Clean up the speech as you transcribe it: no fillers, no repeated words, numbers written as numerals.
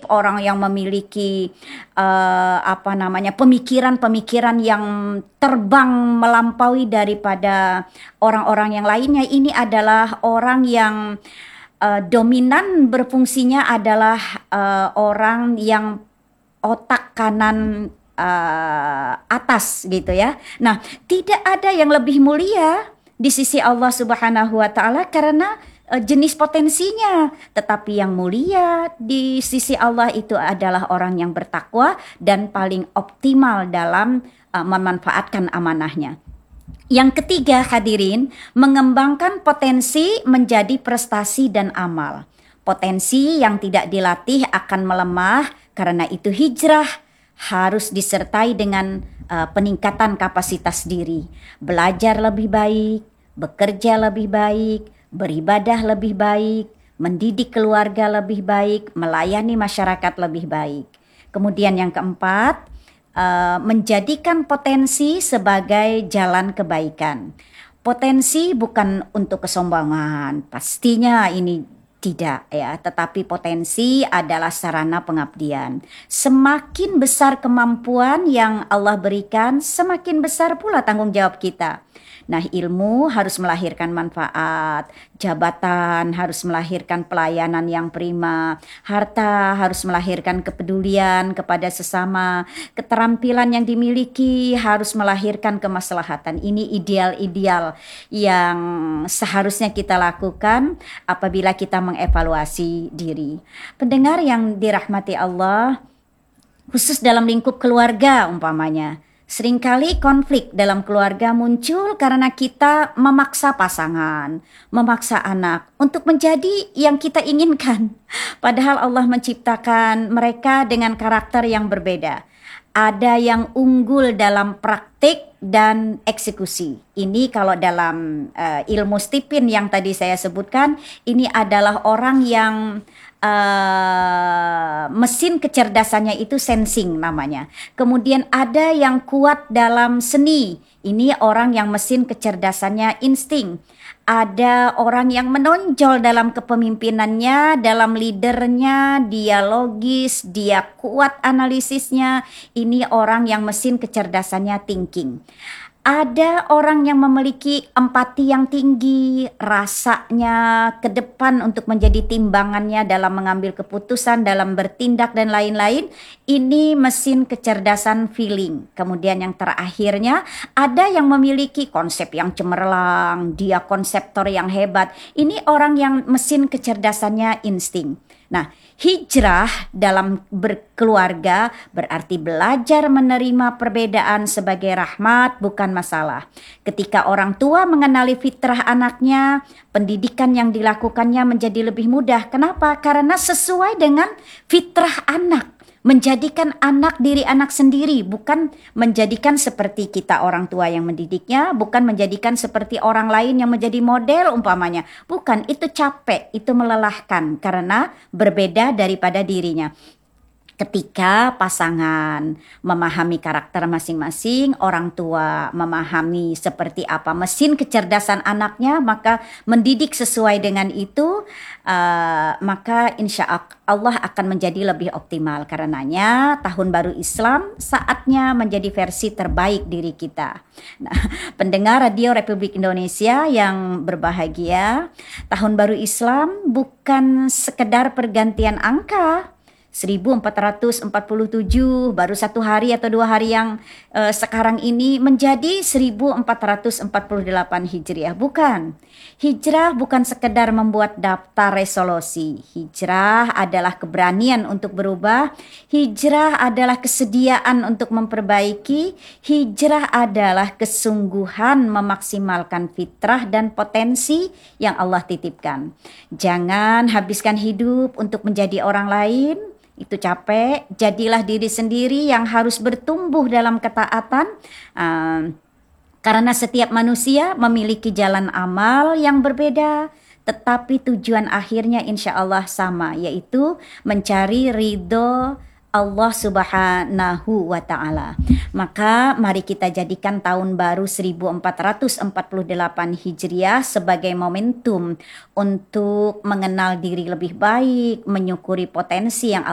orang yang memiliki pemikiran-pemikiran yang terbang melampaui daripada orang-orang yang lainnya. Ini adalah orang yang dominan berfungsinya adalah orang yang otak kanan atas gitu ya. Nah, tidak ada yang lebih mulia di sisi Allah Subhanahu wa taala karena jenis potensinya, tetapi yang mulia di sisi Allah itu adalah orang yang bertakwa dan paling optimal dalam memanfaatkan amanahnya. Yang ketiga, hadirin, mengembangkan potensi menjadi prestasi dan amal. Potensi yang tidak dilatih akan melemah, karena itu hijrah harus disertai dengan peningkatan kapasitas diri. Belajar lebih baik, bekerja lebih baik, beribadah lebih baik, mendidik keluarga lebih baik, melayani masyarakat lebih baik. Kemudian yang keempat, menjadikan potensi sebagai jalan kebaikan. Potensi bukan untuk kesombongan, pastinya ini tidak ya, tetapi potensi adalah sarana pengabdian. Semakin besar kemampuan yang Allah berikan, semakin besar pula tanggung jawab kita. Nah, ilmu harus melahirkan manfaat, jabatan harus melahirkan pelayanan yang prima, harta harus melahirkan kepedulian kepada sesama, keterampilan yang dimiliki harus melahirkan kemaslahatan. Ini ideal-ideal yang seharusnya kita lakukan apabila kita mengevaluasi diri. Pendengar yang dirahmati Allah, khusus dalam lingkup keluarga umpamanya, seringkali konflik dalam keluarga muncul karena kita memaksa pasangan, memaksa anak untuk menjadi yang kita inginkan. Padahal Allah menciptakan mereka dengan karakter yang berbeda. Ada yang unggul dalam praktik dan eksekusi. Ini kalau dalam ilmu Stipin yang tadi saya sebutkan, ini adalah orang yang mesin kecerdasannya itu sensing namanya. Kemudian ada yang kuat dalam seni. Ini orang yang mesin kecerdasannya insting. Ada orang yang menonjol dalam kepemimpinannya, dalam leadernya, dia logis, dia kuat analisisnya. Ini orang yang mesin kecerdasannya thinking. Ada orang yang memiliki empati yang tinggi, rasanya ke depan untuk menjadi timbangannya dalam mengambil keputusan, dalam bertindak dan lain-lain. Ini mesin kecerdasan feeling. Kemudian yang terakhirnya, ada yang memiliki konsep yang cemerlang, dia konseptor yang hebat. Ini orang yang mesin kecerdasannya insting. Nah, hijrah dalam berkeluarga berarti belajar menerima perbedaan sebagai rahmat, bukan masalah. Ketika orang tua mengenali fitrah anaknya, pendidikan yang dilakukannya menjadi lebih mudah. Kenapa? Karena sesuai dengan fitrah anak. Menjadikan anak diri anak sendiri, bukan menjadikan seperti kita orang tua yang mendidiknya, bukan menjadikan seperti orang lain yang menjadi model umpamanya. Bukan, itu capek, itu melelahkan karena berbeda daripada dirinya. Ketika pasangan memahami karakter masing-masing, orang tua memahami seperti apa mesin kecerdasan anaknya, maka mendidik sesuai dengan itu, maka insya Allah akan menjadi lebih optimal. Karenanya tahun baru Islam saatnya menjadi versi terbaik diri kita. Nah, pendengar Radio Republik Indonesia yang berbahagia, tahun baru Islam bukan sekedar pergantian angka. 1447 baru 1 hari atau 2 hari yang sekarang ini menjadi 1448 Hijriah. Bukan. Hijrah bukan sekedar membuat daftar resolusi. Hijrah adalah keberanian untuk berubah. Hijrah adalah kesediaan untuk memperbaiki. Hijrah adalah kesungguhan memaksimalkan fitrah dan potensi yang Allah titipkan. Jangan habiskan hidup untuk menjadi orang lain. Itu capek. Jadilah diri sendiri yang harus bertumbuh dalam ketaatan, karena setiap manusia memiliki jalan amal yang berbeda, tetapi tujuan akhirnya insya Allah sama, yaitu mencari ridho Allah Subhanahu wa ta'ala. Maka mari kita jadikan tahun baru 1448 Hijriah sebagai momentum untuk mengenal diri lebih baik, menyukuri potensi yang